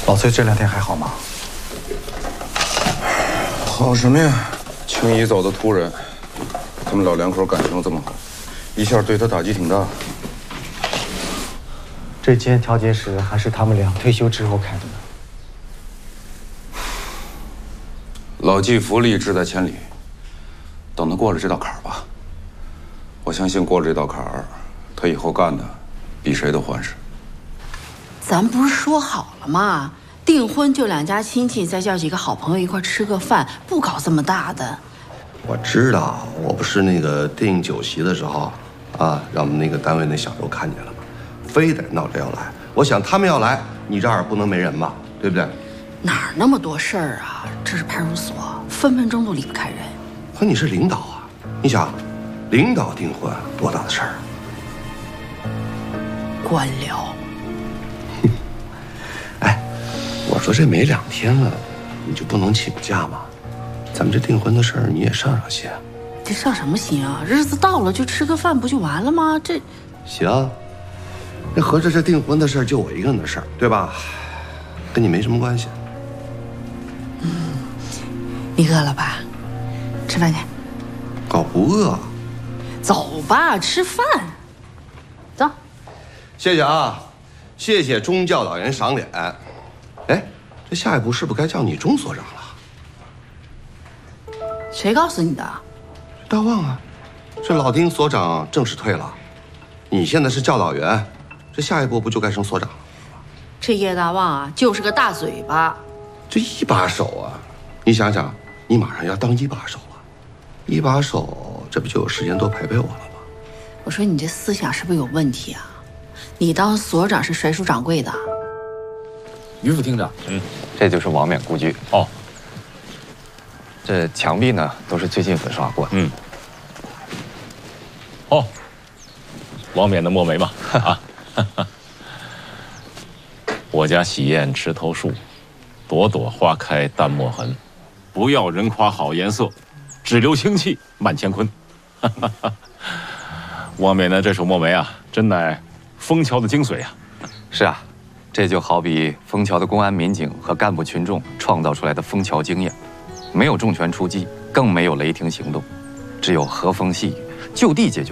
老崔这2天还好吗？ 好什么呀？青姨走的突然，他们老两口感情这么好，一下对他打击挺大。 这间调解室还是他们俩退休之后开的呢。 老骥伏枥，志在千里。等他过了这道坎儿吧，我相信过了这道坎儿，他以后干的比谁都欢实。 咱不是说好了吗？订婚就2家亲戚，再叫几个好朋友一块吃个饭，不搞这么大的。 我知道，我不是那个订酒席的时候，啊，让我们那个单位那小周看见了吗？非得闹着要来。我想他们要来，你这儿不能没人吧？对不对？ 哪儿那么多事儿啊？这是派出所，分分钟都离不开人。 可你是领导啊，你想，领导订婚多大的事儿啊？ 官僚。 哎，我说这没2天了，你就不能请假吗？咱们这订婚的事儿你也上上心。 这上什么心啊？日子到了就吃个饭不就完了吗？这行，那合着这订婚的事儿就我一个人的事儿，对吧？跟你没什么关系。 你饿了吧？吃饭去。 搞不饿。 走吧，吃饭。走。 谢谢啊，谢谢钟教导员赏脸。哎，这下一步是不是该叫你钟所长了？ 谁告诉你的？ 大旺啊，这老丁所长正式退了，你现在是教导员，这下一步不就该升所长了？ 这叶大旺啊，就是个大嘴巴。 这一把手啊，你想想，你马上要当1把手了，1把手，这不就有时间多陪陪我了吗？ 我说你这思想是不是有问题啊？你当所长是甩手掌柜的？ 于副厅长， 这就是王冕故居。 哦， 这墙壁呢都是最近粉刷过的。 哦，王冕的墨梅嘛，啊，我家喜宴池头树，朵朵花开淡墨痕，不要人夸好颜色，只留清气满乾坤。王冕的这首墨梅啊，真乃枫桥的精髓啊！ 是啊，这就好比枫桥的公安民警和干部群众创造出来的枫桥经验，没有重拳出击，更没有雷霆行动，只有和风细雨，就地解决